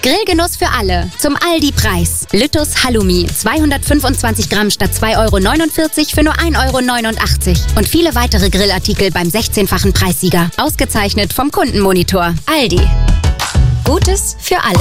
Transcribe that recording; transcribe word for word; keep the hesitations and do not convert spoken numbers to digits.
Grillgenuss für alle. Zum Aldi-Preis. Lüttus Halloumi. zweihundertfünfundzwanzig Gramm statt zwei Euro neunundvierzig für nur ein Euro neunundachtzig. Und viele weitere Grillartikel beim sechzehnfachen Preissieger. Ausgezeichnet vom Kundenmonitor. Aldi. Gutes für alle.